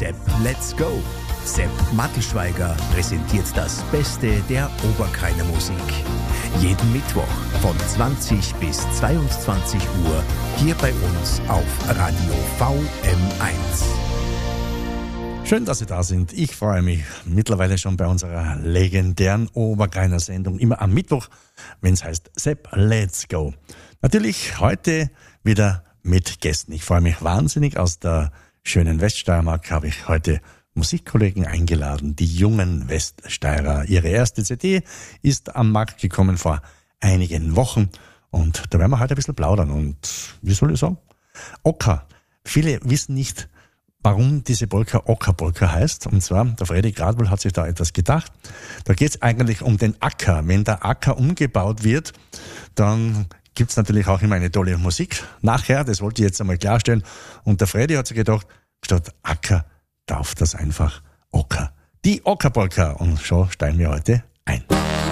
Sepp, let's go! Sepp Mattelschweiger präsentiert das Beste der Oberkrainer Musik. Jeden Mittwoch von 20 bis 22 Uhr hier bei uns auf Radio VM1. Schön, dass Sie da sind. Ich freue mich mittlerweile schon bei unserer legendären Oberkrainer Sendung, immer am Mittwoch, wenn es heißt Sepp, let's go. Natürlich heute wieder mit Gästen. Ich freue mich wahnsinnig. Aus der schönen Weststeiermark habe ich heute Musikkollegen eingeladen, die jungen Weststeirer. Ihre erste CD ist am Markt gekommen vor einigen Wochen und da werden wir heute ein bisschen plaudern und wie soll ich sagen? Ocker. Viele wissen nicht, warum diese Polka Ocker-Polka heißt. Und zwar, der Freddy Gradwohl hat sich da etwas gedacht. Da geht es eigentlich um den Acker. Wenn der Acker umgebaut wird, dann gibt's natürlich auch immer eine tolle Musik nachher. Das wollte ich jetzt einmal klarstellen. Und der Freddy hat sich gedacht, statt Acker darf das einfach Ocker. Die Ocker-Polka. Und schon steigen wir heute ein.